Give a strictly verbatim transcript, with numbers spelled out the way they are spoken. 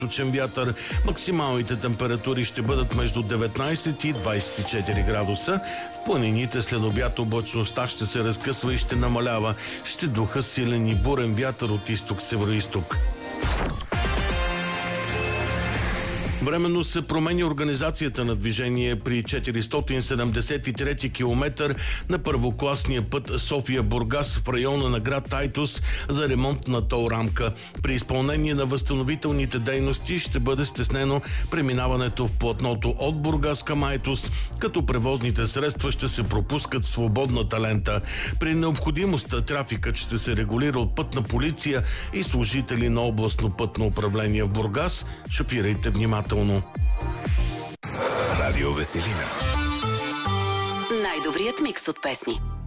източен вятър. Максималните температури ще бъдат между деветнайсет и двайсет и четири градуса. В планините след обяд облачността ще се разкъсва и ще намалява. Ще духа силен и бурен вятър от изток-североизток. Временно се променя организацията на движение при четиристотин седемдесет и трети километър на първокласния път София-Бургас в района на град Айтос за ремонт на тол рамка. При изпълнение на възстановителните дейности ще бъде стеснено преминаването в платното от Бургас към Айтос, като превозните средства ще се пропускат в свободната лента. При необходимост трафикът ще се регулира от пътна полиция и служители на областно пътно управление в Бургас. Шофирайте внимателно. Радио Веселина. Най-добрият микс от песни.